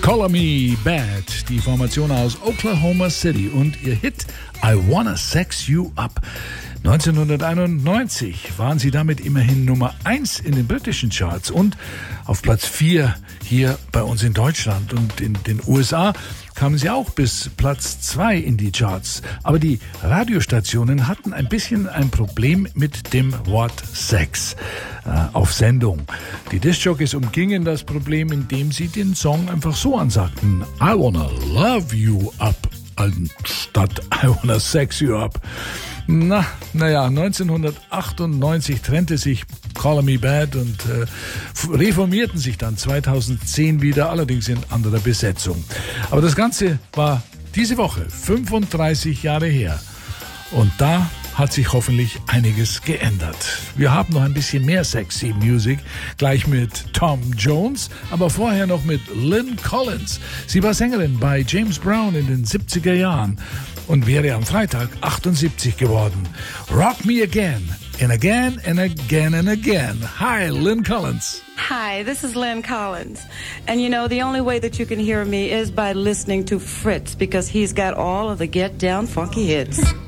Color Me Bad, die Formation aus Oklahoma City und ihr Hit I Wanna Sex You Up. 1991 waren sie damit immerhin Nummer 1 in den britischen Charts und auf Platz 4 hier bei uns in Deutschland. Und in den USA kamen sie auch bis Platz 2 in die Charts. Aber die Radiostationen hatten ein bisschen ein Problem mit dem Wort Sex auf Sendung. Die Diskjockeys umgingen das Problem, indem sie den Song einfach so ansagten: I wanna love you up, anstatt I wanna sex you up. Naja, 1998 trennte sich Call Me Bad und reformierten sich dann 2010 wieder, allerdings in anderer Besetzung. Aber das Ganze war diese Woche 35 Jahre her. Und da hat sich hoffentlich einiges geändert. Wir haben noch ein bisschen mehr sexy Music, gleich mit Tom Jones, aber vorher noch mit Lynn Collins. Sie war Sängerin bei James Brown in den 70er Jahren und wäre am Freitag 78 geworden. Rock Me Again and Again and Again and Again. Hi, Lynn Collins. Hi, this is Lynn Collins. And you know, the only way that you can hear me is by listening to Fritz, because he's got all of the get down funky hits.